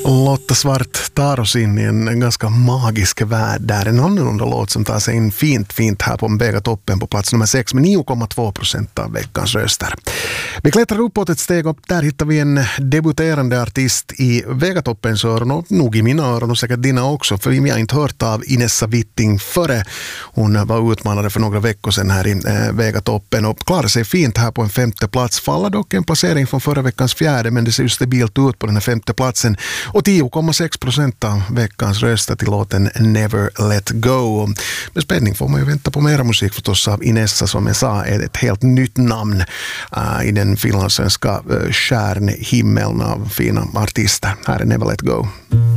Lotta Svart tar oss in i en ganska magisk värld där. En annorlunda låt som tar sig in fint här på Vegatoppen på plats nummer 6 med 9,2% av veckans röster. Vi klättrar uppåt ett steg upp. Där hittar vi en debuterande artist i Vegatoppens öron och nog i mina öron och säkert dina också, för vi har inte hört av Inessa Witting före hon var utmanare för några veckor sedan här i Vegatoppen och klarar sig fint här på en 5:e plats. Faller dock en placering från förra veckans 4:e, men det ser ju stabilt ut på den här 5:e platsen. Och 10,6% av veckans röster till låten Never Let Go. Med spänning får man ju vänta på mera musik förstås av Inessa, som jag sa är ett helt nytt namn i den finlandssvenska stjärnhimmeln av fina artister. Här är Never Let Go.